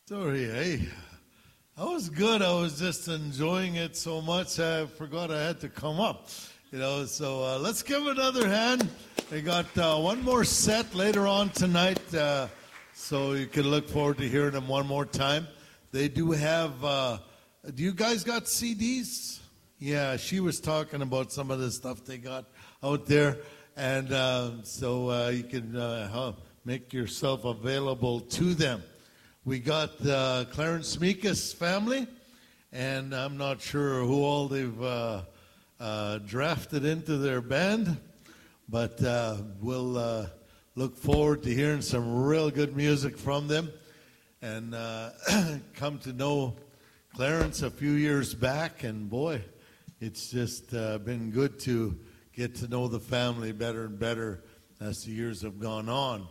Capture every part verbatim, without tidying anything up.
Sorry, hey. That was good. I was just enjoying it so much I forgot I had to come up. You know, so uh, let's give another hand. They got uh, one more set later on tonight, uh, so you can look forward to hearing them one more time. They do have, uh, do you guys got C Ds? Yeah, she was talking about some of the stuff they got out there. And uh, so uh, you can uh, make yourself available to them. We got uh, Clarence Mikas family, and I'm not sure who all they've uh, uh, drafted into their band, but uh, we'll uh, look forward to hearing some real good music from them. And uh, come to know Clarence a few years back, and boy, it's just uh, been good to get to know the family better and better as the years have gone on.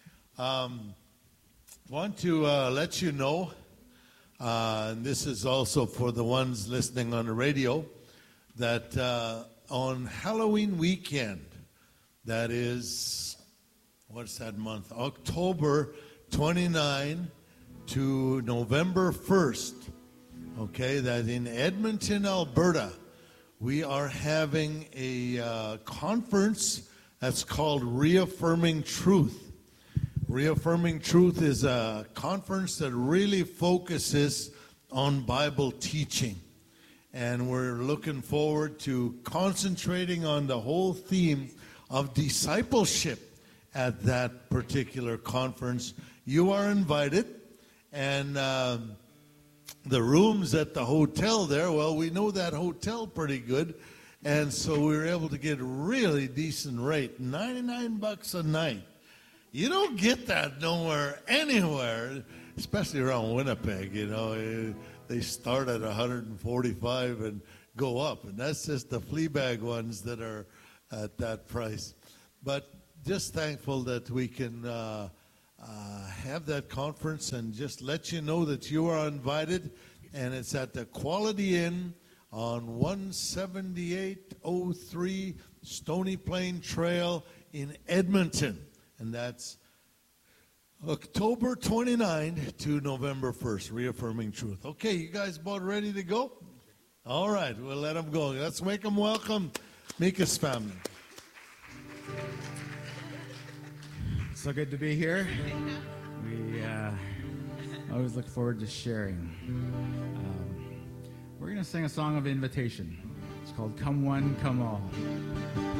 Um, want to uh, let you know, uh, and this is also for the ones listening on the radio, that uh, on Halloween weekend, that is, what's that month? October twenty-ninth to November first, okay, that in Edmonton, Alberta, we are having a uh, conference that's called Reaffirming Truth. Reaffirming Truth is a conference that really focuses on Bible teaching. And we're looking forward to concentrating on the whole theme of discipleship at that particular conference. You are invited. And uh, the rooms at the hotel there, well, we know that hotel pretty good. And so we were able to get a really decent rate, ninety-nine bucks a night. You don't get that nowhere, anywhere, especially around Winnipeg, you know. They start at one hundred forty-five and go up, and that's just the Fleabag ones that are at that price. But just thankful that we can uh, uh, have that conference and just let you know that you are invited, and it's at the Quality Inn on one seventy-eight oh three Stony Plain Trail in Edmonton. And that's October twenty-ninth to November first, Reaffirming Truth. Okay, you guys about ready to go? All right, we'll let them go. Let's make them welcome, Mikas family. So good to be here. We uh, always look forward to sharing. Um, we're going to sing a song of invitation. It's called Come One, Come All.